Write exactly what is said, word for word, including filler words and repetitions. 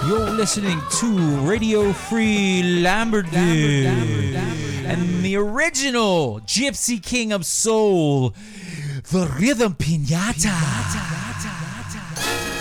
You're listening to Radio Free Lambertville and the original Gypsy King of Soul, the Rhythm Pinata.